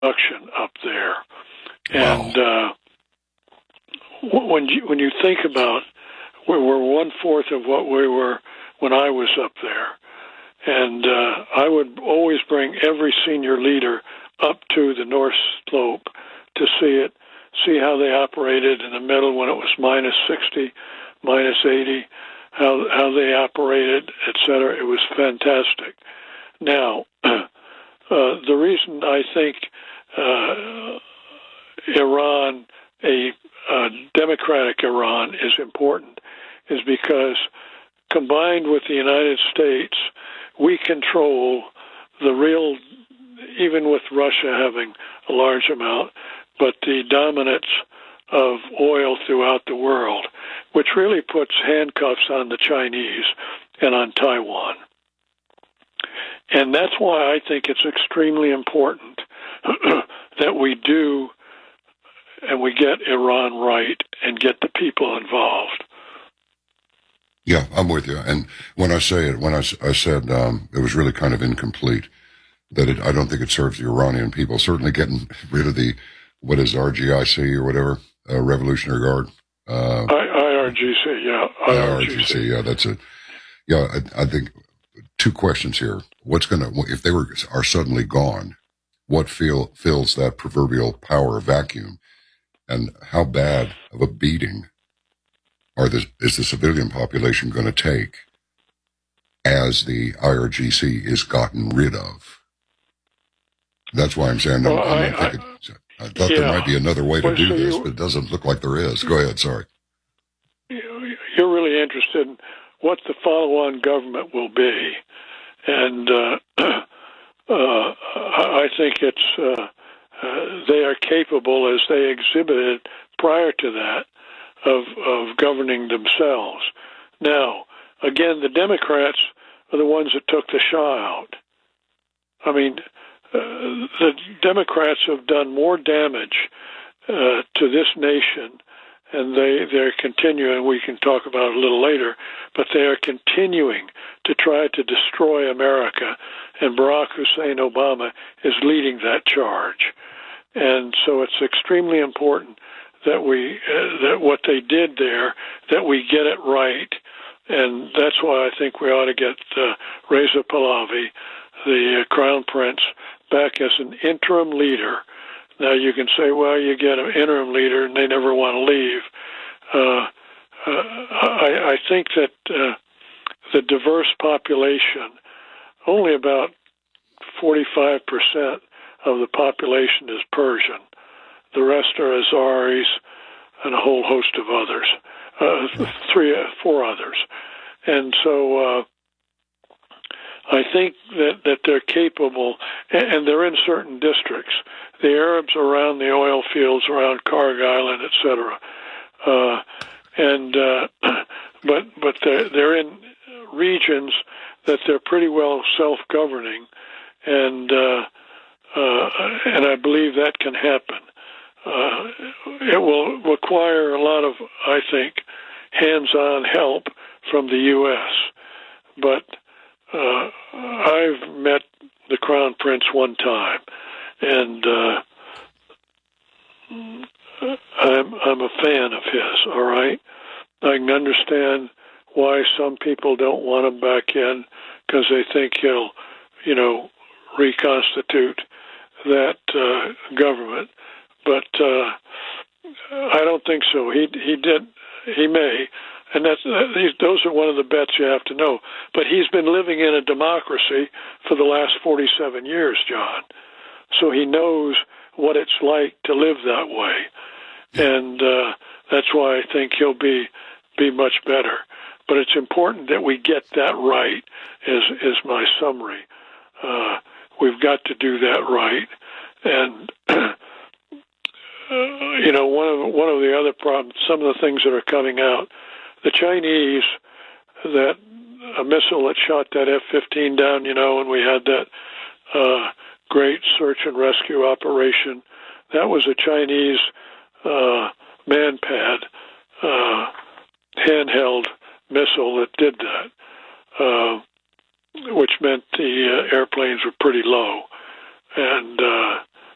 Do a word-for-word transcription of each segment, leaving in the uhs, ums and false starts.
production up there. Wow. And uh, when you when you think about, we were one fourth of what we were when I was up there, and uh, I would always bring every senior leader up to the North Slope to see it, see how they operated in the middle when it was minus sixty, minus eighty, how how they operated, et cetera. It was fantastic. Now, uh, the reason I think uh, Iran, a, a democratic Iran, is important is because combined with the United States, we control the real, even with Russia having a large amount, but the dominance of oil throughout the world, which really puts handcuffs on the Chinese and on Taiwan. And that's why I think it's extremely important that we do and we get Iran right and get the people involved. Yeah, I'm with you. And when I say it, when I, I said um, it was really kind of incomplete, that it, I don't think it serves the Iranian people. Certainly getting rid of the, what is R G I C or whatever, uh, Revolutionary Guard. Uh, I, IRGC, yeah. I R G C, yeah, that's it. Yeah, I, I think two questions here. What's going to, if they were are suddenly gone, what feel, fills that proverbial power vacuum? And how bad of a beating are the, is the civilian population going to take as the I R G C is gotten rid of? That's why I'm saying well, I'm, I'm I, thinking, I, I thought yeah. there might be another way to well, do so this, you, but it doesn't look like there is. Go ahead, sorry. You're really interested in what the follow-on government will be. And uh, uh, I think it's uh, uh, they are capable, as they exhibited prior to that, of, of governing themselves. Now, again, the Democrats are the ones that took the Shah out. I mean, uh, the Democrats have done more damage uh, to this nation, and they, they're continuing, we can talk about it a little later, but they are continuing to try to destroy America, and Barack Hussein Obama is leading that charge. And so it's extremely important that we, uh, that what they did there, that we get it right. And that's why I think we ought to get uh, Reza Pahlavi, the uh, Crown Prince, back as an interim leader. Now you can say, well, you get an interim leader and they never want to leave. Uh, uh, I, I think that uh, the diverse population, only about forty-five percent of the population is Persian. The rest are Azaris and a whole host of others, uh, three, four others. And so uh, I think that, that they're capable, and, and they're in certain districts. The Arabs around the oil fields, around Karg Island, et cetera. Uh, and uh, but but they're, they're in regions that they're pretty well self-governing, and uh, uh, and I believe that can happen. Uh, it will require a lot of, I think, hands-on help from the U S But uh, I've met the Crown Prince one time, and uh, I'm I'm a fan of his. All right, I can understand why some people don't want him back in because they think he'll, you know, reconstitute that uh, government. But uh, I don't think so. He he did. He may, and that's these. Those are one of the bets you have to know. But he's been living in a democracy for the last forty-seven years, John. So he knows what it's like to live that way, and uh, that's why I think he'll be be much better. But it's important that we get that right. Is is my summary. Uh, we've got to do that right, and. Uh, you know, one of one of the other problems, some of the things that are coming out, the Chinese, that a missile that shot that F fifteen down, you know, and we had that uh, great search and rescue operation, that was a Chinese uh, man-pad, uh, handheld missile that did that, uh, which meant the uh, airplanes were pretty low. And uh,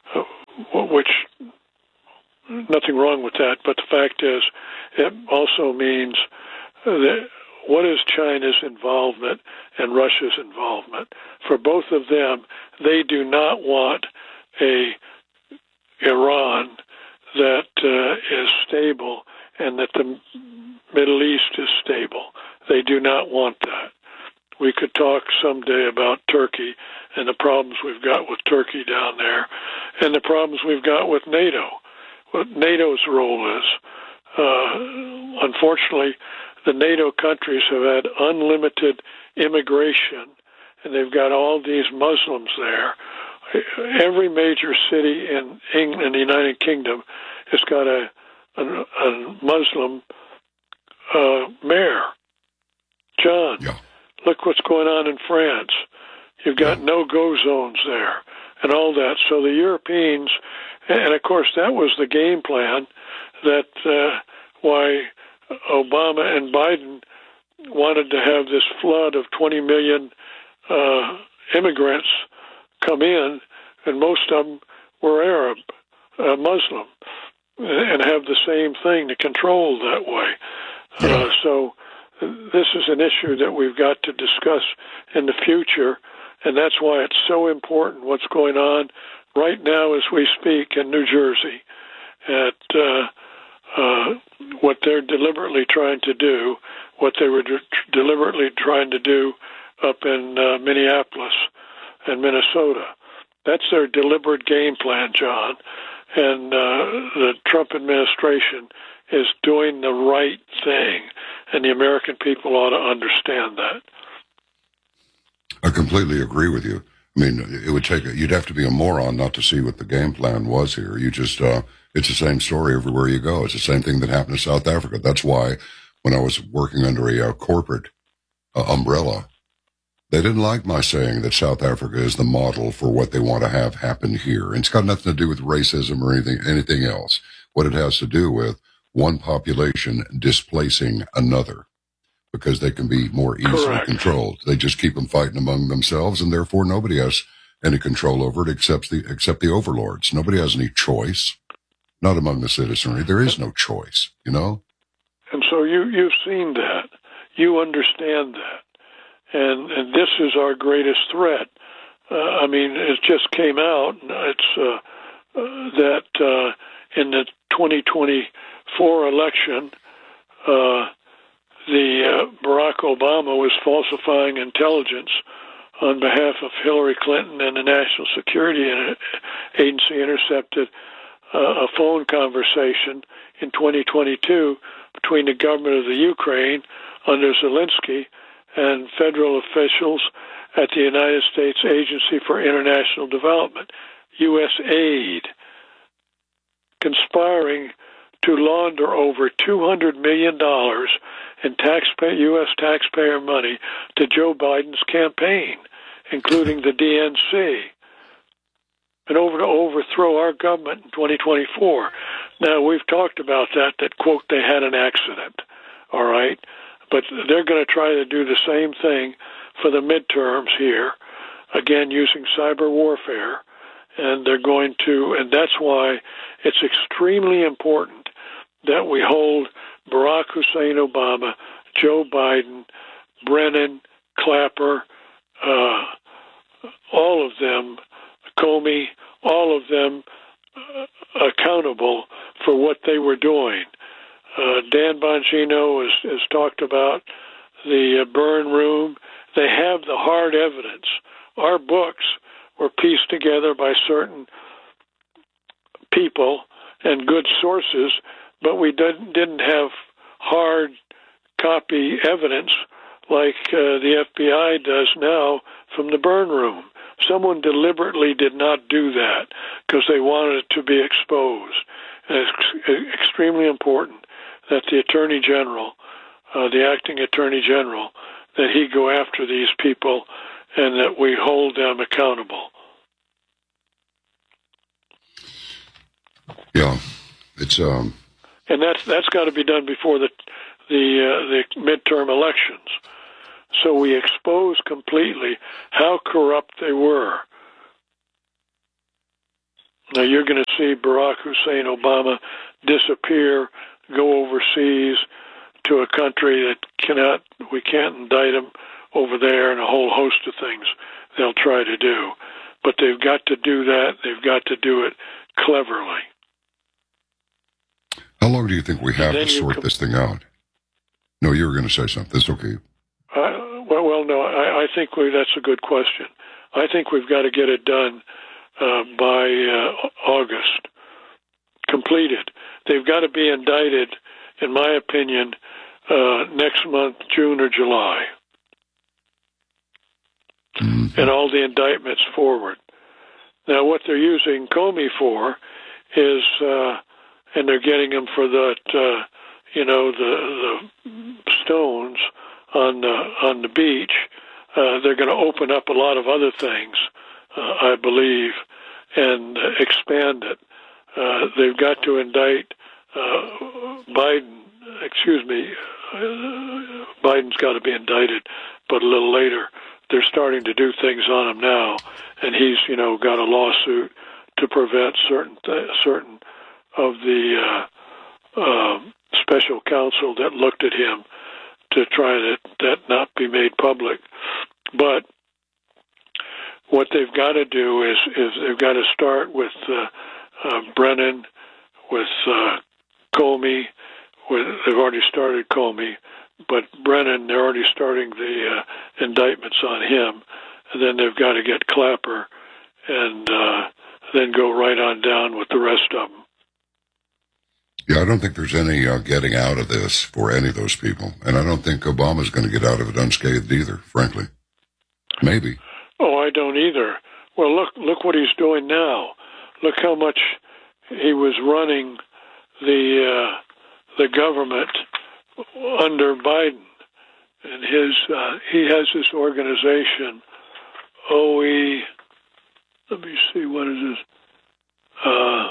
uh, which nothing wrong with that. But the fact is, it also means that what is China's involvement and Russia's involvement? For both of them, they do not want a Iran that uh, is stable and that the Middle East is stable. They do not want that. We could talk someday about Turkey and the problems we've got with Turkey down there and the problems we've got with NATO, what NATO's role is. Uh, unfortunately, the NATO countries have had unlimited immigration, and they've got all these Muslims there. Every major city in England, the United Kingdom, has got a, a, a Muslim uh, mayor. John, yeah. Look what's going on in France. You've got yeah. no-go zones there and all that. So the Europeans, and of course that was the game plan, that uh, why Obama and Biden wanted to have this flood of twenty million uh, immigrants come in, and most of them were Arab, uh, Muslim, and have the same thing to control that way. Yeah. Uh, so this is an issue that we've got to discuss in the future, and that's why it's so important what's going on right now as we speak in New Jersey, at uh, uh, what they're deliberately trying to do, what they were de- deliberately trying to do up in uh, Minneapolis and Minnesota. That's their deliberate game plan, John, and uh, the Trump administration is doing the right thing, and the American people ought to understand that. I completely agree with you. I mean, it would take, you'd have to be a moron not to see what the game plan was here. You just, uh, it's the same story everywhere you go. It's the same thing that happened to South Africa. That's why when I was working under a uh, corporate uh, umbrella, they didn't like my saying that South Africa is the model for what they want to have happen here. And it's got nothing to do with racism or anything, anything else. What it has to do with one population displacing another, because they can be more easily Correct. controlled. They just keep them fighting among themselves, and therefore nobody has any control over it except the except the overlords. Nobody has any choice, not among the citizenry. There is no choice, you know? And so you, you've seen that. You understand that. And, and this is our greatest threat. Uh, I mean, it just came out. It's uh, uh, that uh, in the twenty twenty-four election, uh, the uh, Barack Obama was falsifying intelligence on behalf of Hillary Clinton, and the National Security Agency intercepted uh, a phone conversation in twenty twenty-two between the government of the Ukraine under Zelensky and federal officials at the United States Agency for International Development, U S A I D, conspiring to launder over two hundred million dollars in taxpayer, U S taxpayer money to Joe Biden's campaign, including the D N C, and over to overthrow our government in twenty twenty-four. Now, we've talked about that, that, quote, they had an accident, all right? But they're going to try to do the same thing for the midterms here, again, using cyber warfare. And they're going to, and that's why it's extremely important that we hold Barack Hussein Obama, Joe Biden, Brennan, Clapper, uh, all of them, Comey, all of them uh, accountable for what they were doing. Uh, Dan Bongino has, has talked about the uh, burn room. They have the hard evidence. Our books were pieced together by certain people and good sources, but we didn't, didn't have hard copy evidence like uh, the F B I does now from the burn room. Someone deliberately did not do that because they wanted it to be exposed. And it's extremely important that the Attorney General, uh, the acting Attorney General, that he go after these people and that we hold them accountable. Yeah, it's um, and that's that's got to be done before the the uh, the midterm elections, so we expose completely how corrupt they were. Now you're going to see Barack Hussein Obama disappear, go overseas to a country that cannot, we can't indict him over there, and a whole host of things they'll try to do. But they've got to do that. They've got to do it cleverly. How long do you think we have to sort com- this thing out? No, you were going to say something. It's okay. Uh, well, well, no, I, I think we, that's a good question. I think we've got to get it done uh, by uh, August, completed. They've got to be indicted, in my opinion, uh, next month, June or July. Mm-hmm. And all the indictments forward. Now, what they're using Comey for is, uh, and they're getting him for that, uh, you know, the, the stones on the, on the beach. Uh, they're going to open up a lot of other things, uh, I believe, and uh, expand it. Uh, they've got to indict uh, Biden. Excuse me, uh, Biden's got to be indicted, but a little later. They're starting to do things on him now, and he's, you know, got a lawsuit to prevent certain th- certain of the uh, uh, special counsel that looked at him to try to that not be made public. But what they've got to do is is they've got to start with uh, uh, Brennan, with uh, Comey. With, they've already started Comey. But Brennan, they're already starting the uh, indictments on him, and then they've got to get Clapper, and uh, then go right on down with the rest of them. Yeah, I don't think there's any uh, getting out of this for any of those people, and I don't think Obama's going to get out of it unscathed either, frankly. Maybe. Oh, I don't either. Well, look, look what he's doing now. Look how much he was running the uh, the government under Biden, and his uh, he has this organization, O E. Let me see, what is this? Uh,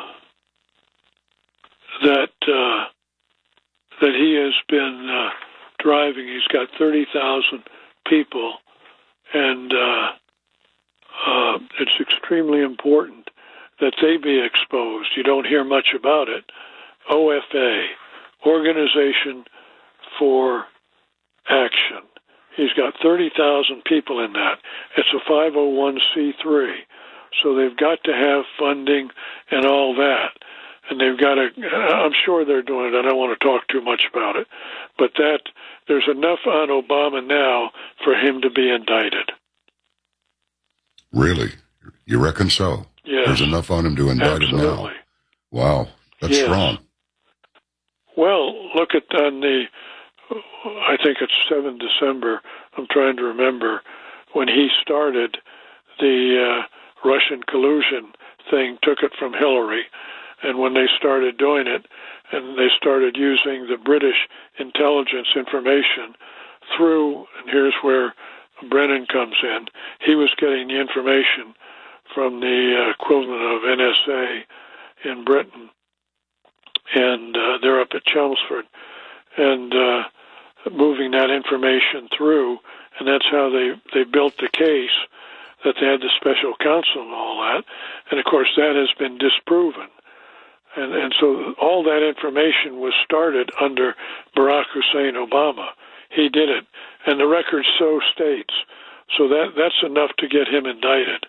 that uh, that he has been uh, driving. He's got thirty thousand people, and uh, uh, it's extremely important that they be exposed. You don't hear much about it. O F A, Organization for Action. He's got thirty thousand people in that. It's a five oh one c three. So they've got to have funding and all that. And they've got to, I'm sure they're doing it. I don't want to talk too much about it. But that, there's enough on Obama now for him to be indicted. Really? You reckon so? Yes. There's enough on him to indict him now. Absolutely. Wow. That's yes. strong. Well, look at on the, I think it's seventh of December, I'm trying to remember, when he started the uh, Russian collusion thing, took it from Hillary, and when they started doing it, and they started using the British intelligence information through, and here's where Brennan comes in, he was getting the information from the uh, equivalent of N S A in Britain, and uh, they're up at Chelmsford, and uh, moving that information through, and that's how they, they built the case that they had the special counsel and all that, and of course that has been disproven. And, and so all that information was started under Barack Hussein Obama. He did it, and the record so states. So that that's enough to get him indicted.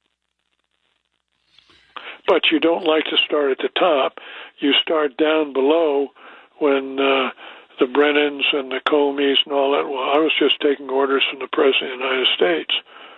But you don't like to start at the top. You start down below when uh, the Brennans and the Comeys and all that. Well, I was just taking orders from the President of the United States.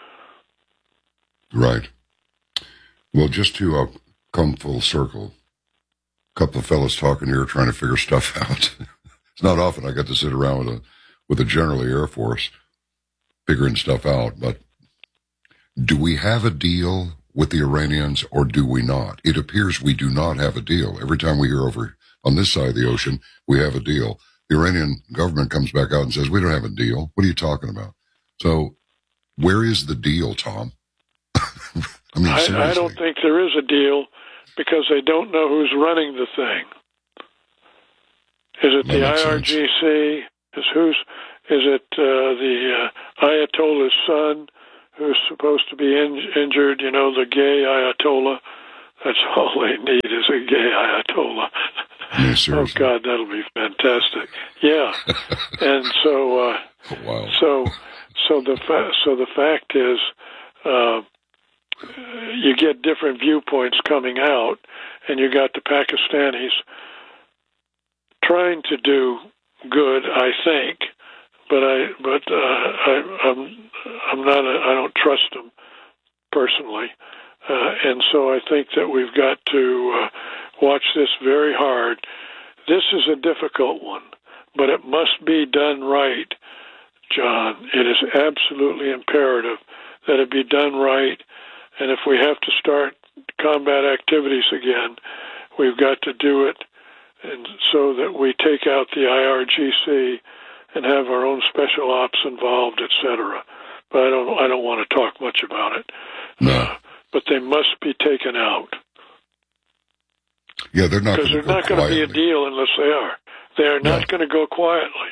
Right. Well, just to uh, come full circle, a couple of fellas talking here trying to figure stuff out. It's not often I get to sit around with a with a general of the Air Force figuring stuff out, but do we have a deal with the Iranians or do we not? It appears we do not have a deal. Every time we hear over on this side of the ocean, we have a deal. The Iranian government comes back out and says, we don't have a deal. What are you talking about? So where is the deal, Tom? I mean, I, I don't think there is a deal because they don't know who's running the thing. Is it that the I R G C? Is who's? Is it uh, the uh, Ayatollah's son who's supposed to be in, injured? You know, the gay Ayatollah That's all they need is a gay Ayatollah. Yeah, oh God, that'll be fantastic. Yeah, and so, uh, wow. so, so the fa- so the fact is, uh, you get different viewpoints coming out, and you got the Pakistanis trying to do good, I think, but I but uh, I, I'm I'm not a, I don't trust them personally, uh, and so I think that we've got to uh, watch this very hard. This is a difficult one, but it must be done right, John. It is absolutely imperative that it be done right. And if we have to start combat activities again, we've got to do it and so that we take out the I R G C and have our own special ops involved, et cetera. But I don't, I don't want to talk much about it. No. Uh, but they must be taken out. Yeah, they're not because going they're not going to be a deal unless they are. They are not no. going to go quietly.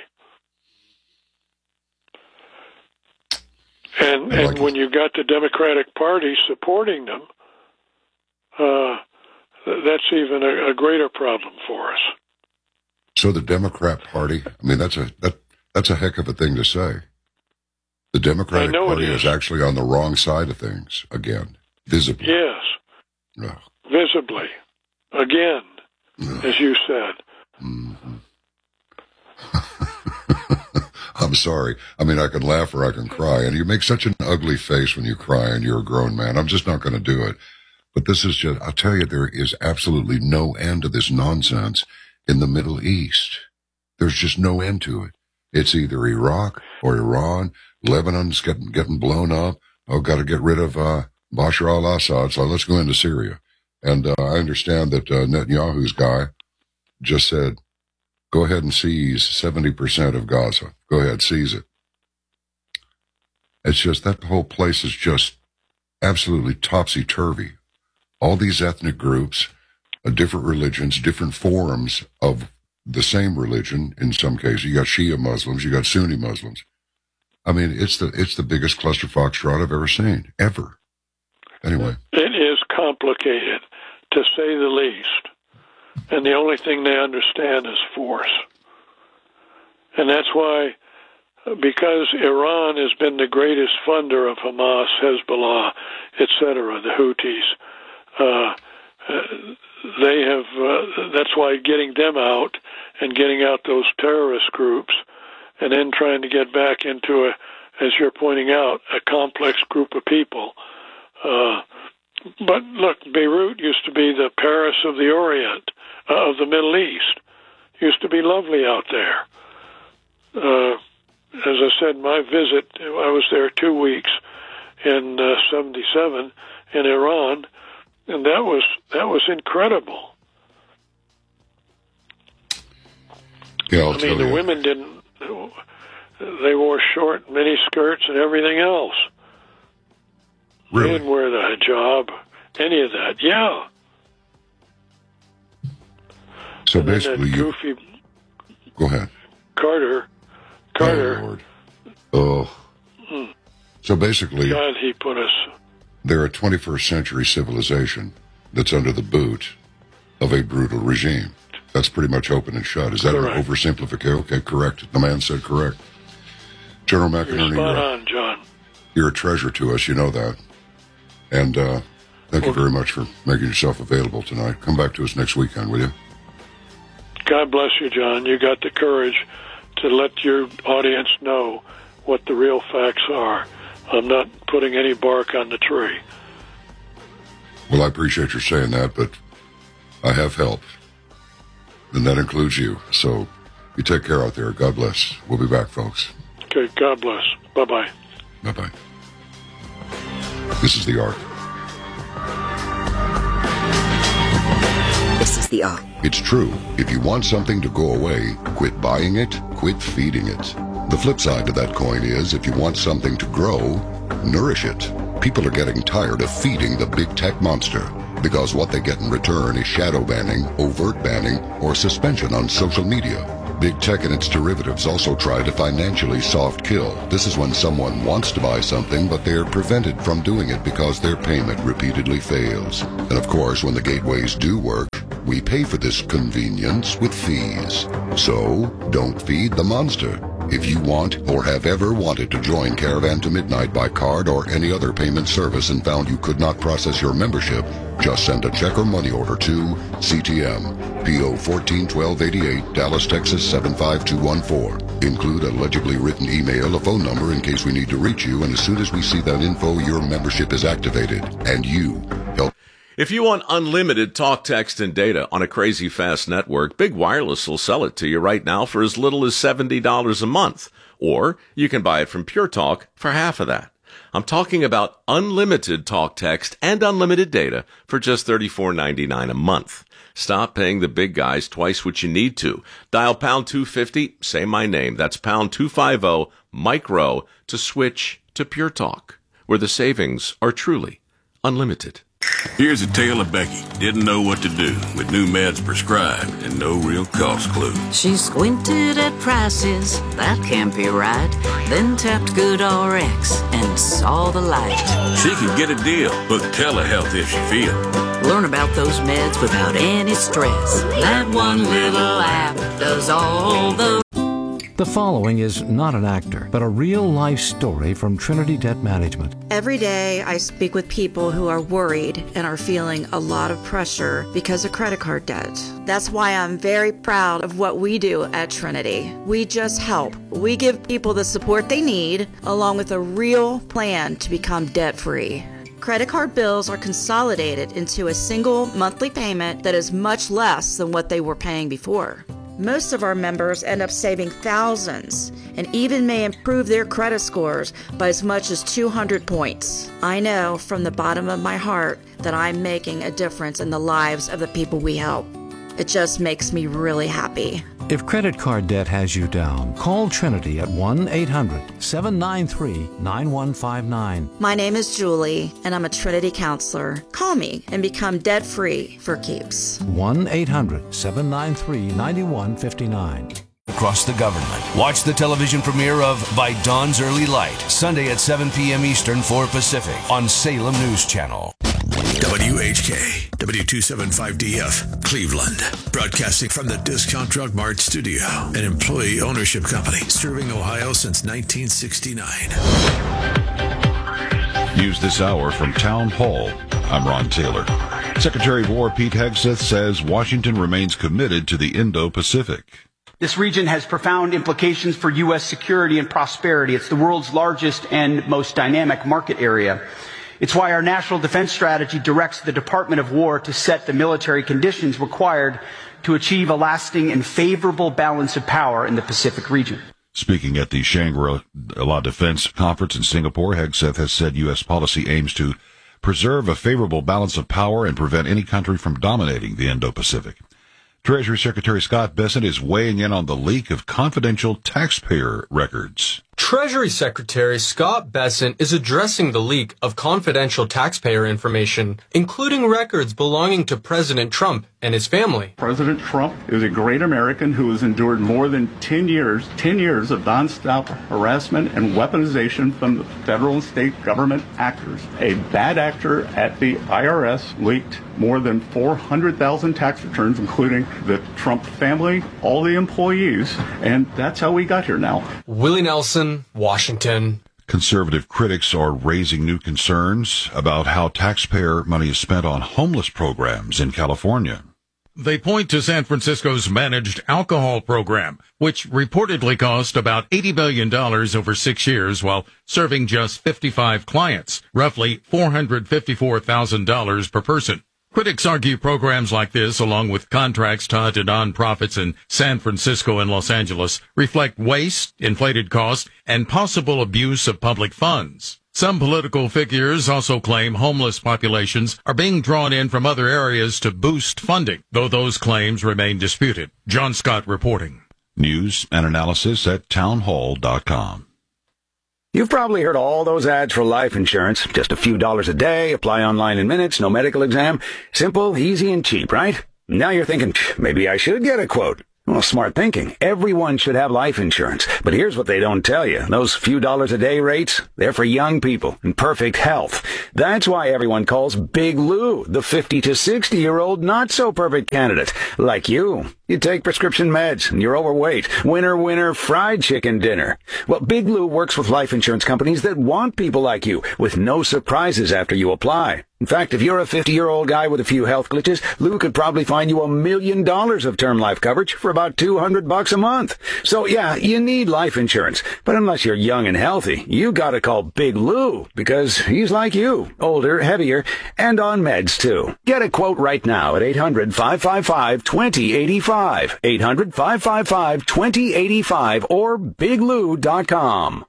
And and like when you got the Democratic Party supporting them, uh, that's even a, a greater problem for us. So the Democrat Party, I mean, that's a that that's a heck of a thing to say. The Democratic Party is. is actually on the wrong side of things again, visibly. Yes, no. visibly, again, no. as you said. Mm-hmm. I'm sorry. I mean, I can laugh or I can cry. And you make such an ugly face when you cry and you're a grown man. I'm just not going to do it. But this is just, I'll tell you, there is absolutely no end to this nonsense in the Middle East. There's just no end to it. It's either Iraq or Iran. Lebanon's getting, getting blown up. Oh, got to get rid of uh, Bashar al-Assad. So let's go into Syria. And uh, I understand that uh, Netanyahu's guy just said, go ahead and seize seventy percent of Gaza. Go ahead, seize it. It's just that whole place is just absolutely topsy-turvy. All these ethnic groups, uh, different religions, different forms of the same religion in some cases. You got Shia Muslims, you got Sunni Muslims. I mean, it's the it's the biggest cluster foxtrot I've ever seen, ever. Anyway. It is complicated, to say the least. And the only thing they understand is force. And that's why, because Iran has been the greatest funder of Hamas, Hezbollah, et cetera, the Houthis, uh, they have, uh, that's why getting them out and getting out those terrorist groups and then trying to get back into, a, as you're pointing out, a complex group of people. Uh, but look, Beirut used to be the Paris of the Orient, uh, of the Middle East. Used to be lovely out there. Uh, as I said, my visit, I was there two weeks in uh, seventy-seven in Iran, and that was that was incredible. Yeah, I'll I mean, the you. women didn't. They wore short mini skirts and everything else. Really? They didn't wear the hijab, any of that. Yeah. So and basically, that you goofy go ahead. Carter. Carter. Oh, Lord. Oh. Hmm. So basically, God, he put us. They're a twenty-first century civilization that's under the boot of a brutal regime. That's pretty much open and shut. Is that correct. An oversimplification? Okay, correct. The man said correct. General McInerney, you're spot you're, on, John. You're a treasure to us. You know that. And uh, thank well, you very much for making yourself available tonight. Come back to us next weekend, will you? God bless you, John. You got the courage to let your audience know what the real facts are. I'm not putting any bark on the tree. Well, I appreciate your saying that, but I have help. And that includes you. So you take care out there. God bless. We'll be back, folks. Okay, God bless. Bye-bye. Bye-bye. This is The Ark. This is The Ark. It's true. If you want something to go away, quit buying it, quit feeding it. The flip side to that coin is, if you want something to grow, nourish it. People are getting tired of feeding the big tech monster, because what they get in return is shadow banning, overt banning, or suspension on social media. Big tech and its derivatives also try to financially soft kill. This is when someone wants to buy something, but they are prevented from doing it because their payment repeatedly fails. And of course, when the gateways do work, we pay for this convenience with fees. So, don't feed the monster. If you want or have ever wanted to join Caravan to Midnight by card or any other payment service and found you could not process your membership, just send a check or money order to C T M, P O fourteen twelve eighty-eight, Dallas, Texas seven five two one four. Include a legibly written email, a phone number in case we need to reach you, and as soon as we see that info, your membership is activated, and you help. If you want unlimited talk, text, and data on a crazy fast network, Big Wireless will sell it to you right now for as little as seventy dollars a month. Or you can buy it from Pure Talk for half of that. I'm talking about unlimited talk, text, and unlimited data for just thirty-four ninety-nine a month. Stop paying the big guys twice what you need to. Dial pound two fifty, say my name. That's pound two fifty, micro, to switch to Pure Talk, where the savings are truly unlimited. Here's a tale of Becky. Didn't know what to do with new meds prescribed and no real cost clue. She squinted at prices, that can't be right. Then tapped GoodRx and saw the light. She could get a deal with telehealth if she feel. Learn about those meds without any stress. That one little app does all the... The following is not an actor, but a real-life story from Trinity Debt Management. Every day I speak with people who are worried and are feeling a lot of pressure because of credit card debt. That's why I'm very proud of what we do at Trinity. We just help. We give people the support they need, along with a real plan to become debt-free. Credit card bills are consolidated into a single monthly payment that is much less than what they were paying before. Most of our members end up saving thousands and even may improve their credit scores by as much as two hundred points. I know from the bottom of my heart that I'm making a difference in the lives of the people we help. It just makes me really happy. If credit card debt has you down, call Trinity at one eight hundred seven nine three nine one five nine. My name is Julie, and I'm a Trinity counselor. Call me and become debt-free for keeps. one eight hundred seven nine three nine one five nine. Across the government. Watch the television premiere of By Dawn's Early Light, Sunday at seven p.m. Eastern, four Pacific, on Salem News Channel. W H K, W two seventy-five D F, Cleveland. Broadcasting from the Discount Drug Mart studio, an employee ownership company serving Ohio since nineteen sixty-nine. News this hour from Town Hall. I'm Ron Taylor. Secretary of War Pete Hegseth says Washington remains committed to the Indo-Pacific. This region has profound implications for U S security and prosperity. It's the world's largest and most dynamic market area. It's why our national defense strategy directs the Department of War to set the military conditions required to achieve a lasting and favorable balance of power in the Pacific region. Speaking at the Shangri-La Defense Conference in Singapore, Hegseth has said U S policy aims to preserve a favorable balance of power and prevent any country from dominating the Indo-Pacific. Treasury Secretary Scott Bessent is weighing in on the leak of confidential taxpayer records. Treasury Secretary Scott Bessent is addressing the leak of confidential taxpayer information, including records belonging to President Trump and his family. President Trump is a great American who has endured more than ten years, ten years of nonstop harassment and weaponization from the federal and state government actors. A bad actor at the I R S leaked more than four hundred thousand tax returns, including the Trump family, all the employees, and that's how we got here now. Willie Nelson, Washington. Conservative critics are raising new concerns about how taxpayer money is spent on homeless programs in California. They point to San Francisco's managed alcohol program, which reportedly cost about eighty billion dollars over six years while serving just fifty-five clients, roughly four hundred fifty-four thousand dollars per person. Critics argue programs like this, along with contracts tied to nonprofits in San Francisco and Los Angeles, reflect waste, inflated costs, and possible abuse of public funds. Some political figures also claim homeless populations are being drawn in from other areas to boost funding, though those claims remain disputed. John Scott reporting. News and analysis at townhall dot com. You've probably heard all those ads for life insurance. Just a few dollars a day, apply online in minutes, no medical exam. Simple, easy, and cheap, right? Now you're thinking, maybe I should get a quote. Well, smart thinking. Everyone should have life insurance. But here's what they don't tell you. Those few dollars a day rates, they're for young people in perfect health. That's why everyone calls Big Lou the fifty to sixty-year-old not-so-perfect candidate. Like you. You take prescription meds, and you're overweight. Winner, winner, fried chicken dinner. Well, Big Lou works with life insurance companies that want people like you, with no surprises after you apply. In fact, if you're a fifty-year-old guy with a few health glitches, Lou could probably find you a million dollars of term life coverage for about two hundred bucks a month. So yeah, you need life insurance. But unless you're young and healthy, you gotta call Big Lou, because he's like you, older, heavier, and on meds too. Get a quote right now at eight hundred, five five five, two zero eight five. eight hundred, five five five, two zero eight five or big lou dot com.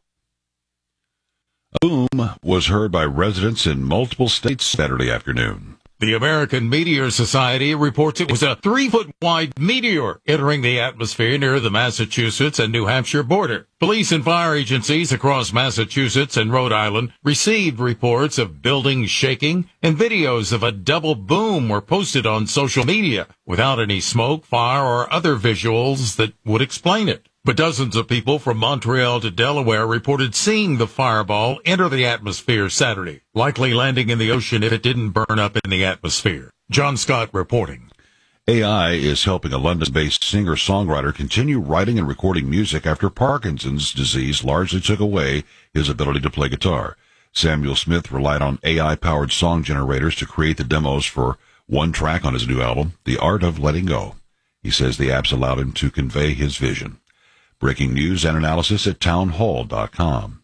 A boom was heard by residents in multiple states Saturday afternoon. The American Meteor Society reports it was a three-foot-wide meteor entering the atmosphere near the Massachusetts and New Hampshire border. Police and fire agencies across Massachusetts and Rhode Island received reports of buildings shaking, and videos of a double boom were posted on social media without any smoke, fire, or other visuals that would explain it. But dozens of people from Montreal to Delaware reported seeing the fireball enter the atmosphere Saturday, likely landing in the ocean if it didn't burn up in the atmosphere. John Scott reporting. A I is helping a London-based singer-songwriter continue writing and recording music after Parkinson's disease largely took away his ability to play guitar. Samuel Smith relied on A I-powered song generators to create the demos for one track on his new album, The Art of Letting Go. He says the apps allowed him to convey his vision. Breaking news and analysis at townhall dot com.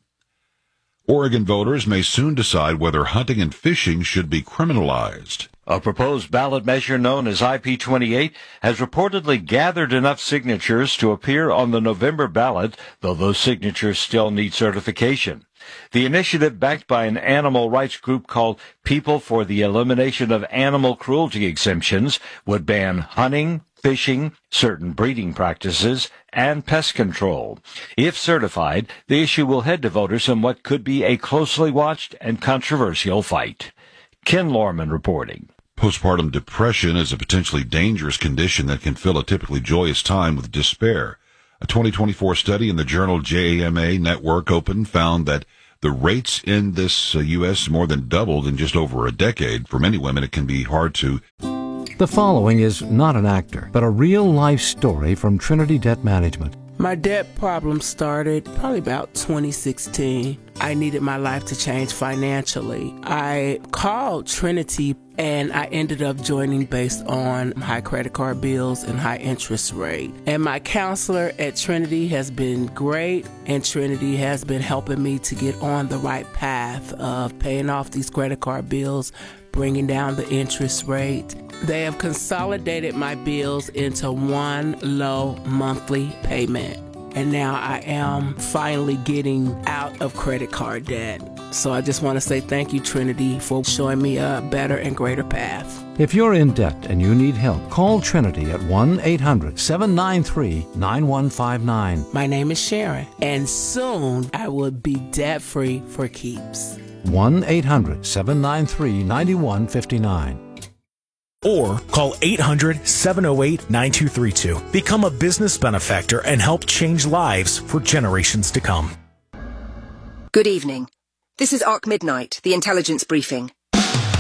Oregon voters may soon decide whether hunting and fishing should be criminalized. A proposed ballot measure known as I P twenty-eight has reportedly gathered enough signatures to appear on the November ballot, though those signatures still need certification. The initiative, backed by an animal rights group called People for the Elimination of Animal Cruelty Exemptions, would ban hunting, fishing, certain breeding practices, and pest control. If certified, the issue will head to voters in what could be a closely watched and controversial fight. Ken Lorman reporting. Postpartum depression is a potentially dangerous condition that can fill a typically joyous time with despair. A twenty twenty-four study in the journal J A M A Network Open found that the rates in this uh, U S more than doubled in just over a decade. For many women, it can be hard to... The following is not an actor, but a real-life story from Trinity Debt Management. My debt problem started probably about twenty sixteen. I needed my life to change financially. I called Trinity and I ended up joining based on high credit card bills and high interest rate. And my counselor at Trinity has been great, and Trinity has been helping me to get on the right path of paying off these credit card bills, bringing down the interest rate. They have consolidated my bills into one low monthly payment. And now I am finally getting out of credit card debt. So I just want to say thank you, Trinity, for showing me a better and greater path. If you're in debt and you need help, call Trinity at one eight hundred, seven nine three, nine one five nine. My name is Sharon, and soon I will be debt-free for keeps. one eight hundred, seven nine three, nine one five nine. Or call eight hundred, seven oh eight, nine two three two. Become a business benefactor and help change lives for generations to come. Good evening. This is Arc Midnight, the intelligence briefing.